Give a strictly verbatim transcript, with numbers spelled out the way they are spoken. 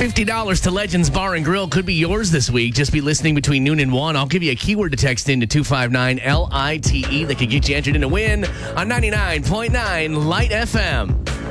fifty dollars to Legends Bar and Grill could be yours this week. Just be listening between noon and one. I'll give you a keyword to text into two five nine L I T E that could get you entered in a win on ninety-nine point nine Light F M.